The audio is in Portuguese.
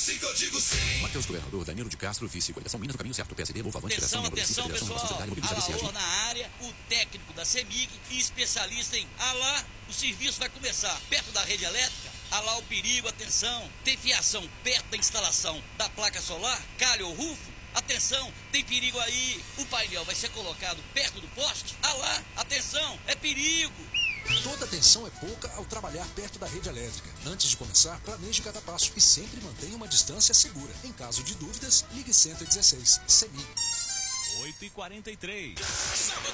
assim que eu digo sim. Matheus Governador, Danilo de Castro, vice, coligação Minas do Caminho Certo, PSD, Louva Avante, Federação Progressista, Federação pessoal, Mobilizária, Alaor na área, o técnico da CEMIG e especialista em Alá, o serviço vai começar perto da rede elétrica. Alá o perigo, atenção, tem fiação perto da instalação da placa solar, calha ou rufo, atenção, tem perigo aí, o painel vai ser colocado perto do poste, Alá, atenção, é perigo. Toda atenção é pouca ao trabalhar perto da rede elétrica. Antes de começar, planeje cada passo e sempre mantenha uma distância segura. Em caso de dúvidas, ligue 116. CEMIG. 8h43. Sábado